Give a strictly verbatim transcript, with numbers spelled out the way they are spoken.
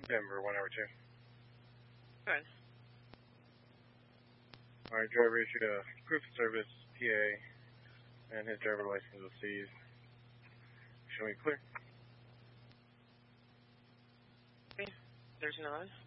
Denver, one hour two. Good. Alright, driver issued a proof of service, P A, and his driver license was seized. Show me clear. Okay. There's none.